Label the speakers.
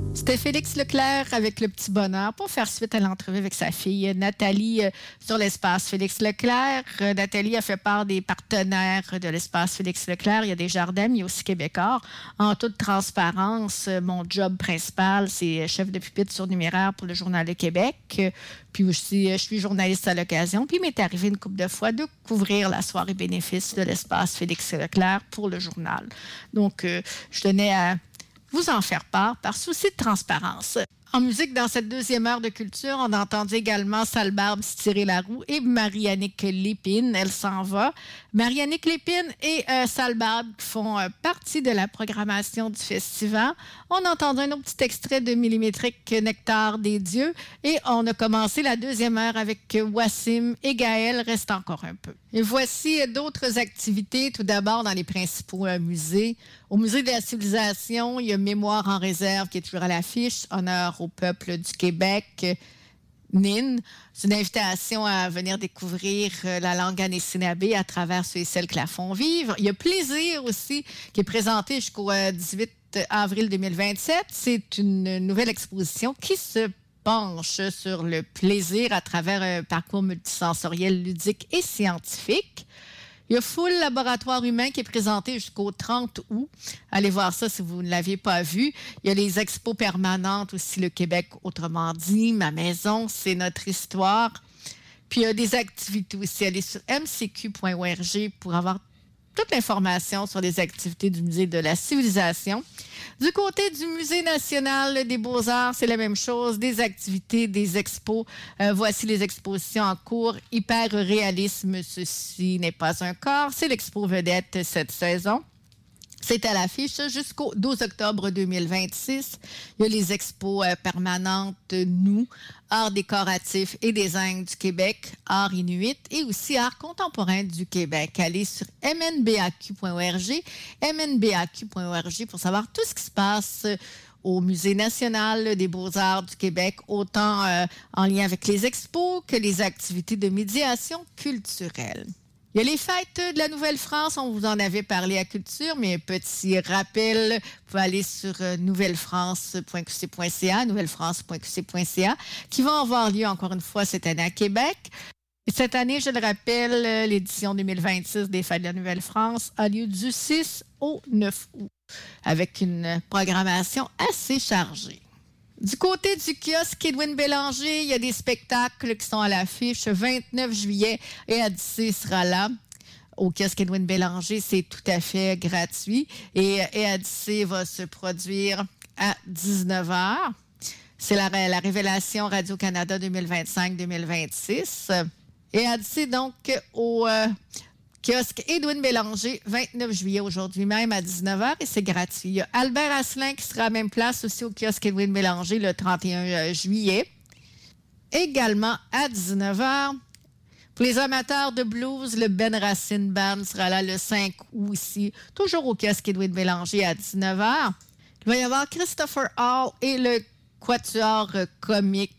Speaker 1: C'était Félix Leclerc avec Le Petit Bonheur pour faire suite à l'entrevue avec sa fille Nathalie sur l'espace Félix Leclerc. Nathalie a fait part des partenaires de l'espace Félix Leclerc. Il y a Desjardins, mais il y a aussi Québécois. En toute transparence, mon job principal, c'est chef de pupitre surnuméraire pour le Journal de Québec. Puis aussi, je suis journaliste à l'occasion. Puis il m'est arrivé une couple de fois de couvrir la soirée bénéfice de l'espace Félix Leclerc pour le journal. Donc, je tenais à vous en faire part par souci de transparence. En musique, dans cette deuxième heure de culture, on a entendu également Salbarbe tirer la roue et Mariannick Lépine, Elle s'en va. Mariannick Lépine et Salbarbe font partie de la programmation du festival. On a entendu un autre petit extrait de Millimétrique Nectar des dieux et on a commencé la deuxième heure avec Wassim et Gaël, reste encore un peu. Et voici d'autres activités, tout d'abord dans les principaux musées. Au Musée de la civilisation, il y a Mémoire en réserve qui est toujours à l'affiche, honneur au peuple du Québec, NIN. C'est une invitation à venir découvrir la langue anishinaabe à travers ceux et celles qui la font vivre. Il y a Plaisir aussi qui est présenté jusqu'au 18 avril 2027. C'est une nouvelle exposition qui se penche sur le plaisir à travers un parcours multisensoriel, ludique et scientifique. Il y a Full Laboratoire humain qui est présenté jusqu'au 30 août. Allez voir ça si vous ne l'aviez pas vu. Il y a les expos permanentes aussi, le Québec, autrement dit, Ma maison, c'est notre histoire. Puis il y a des activités aussi. Allez sur mcq.org pour avoir toute l'information sur les activités du Musée de la civilisation. Du côté du Musée national des beaux-arts, c'est la même chose, des activités, des expos. Voici les expositions en cours. Hyper-réalisme, ceci n'est pas un corps. C'est l'expo vedette cette saison. C'est à l'affiche jusqu'au 12 octobre 2026. Il y a les expos permanentes Nous, Art décoratif et design du Québec, Art inuit et aussi Art contemporain du Québec. Allez sur mnbaq.org, mnbaq.org pour savoir tout ce qui se passe au Musée national des beaux-arts du Québec, autant en lien avec les expos que les activités de médiation culturelle. Il y a les fêtes de la Nouvelle-France, on vous en avait parlé à Culture, mais un petit rappel, vous pouvez aller sur nouvellefrance.qc.ca, nouvellefrance.qc.ca, qui vont avoir lieu encore une fois cette année à Québec. Et cette année, je le rappelle, l'édition 2026 des Fêtes de la Nouvelle-France a lieu du 6 au 9 août, avec une programmation assez chargée. Du côté du kiosque Edwin Bélanger, il y a des spectacles qui sont à l'affiche. 29 juillet, et Odyssée sera là. Au kiosque Edwin Bélanger, c'est tout à fait gratuit. Et Odyssée va se produire à 19h. C'est la Révélation Radio-Canada 2025-2026. Et Odyssée, donc, au kiosque Edwin Bélanger, 29 juillet, aujourd'hui même à 19h, et c'est gratuit. Il y a Albert Asselin qui sera à la même place aussi au kiosque Edwin Bélanger le 31 juillet. Également à 19h, pour les amateurs de blues, le Ben Racine Band sera là le 5 août ici, toujours au kiosque Edwin Bélanger à 19h. Il va y avoir Christopher Hall et le Quatuor comique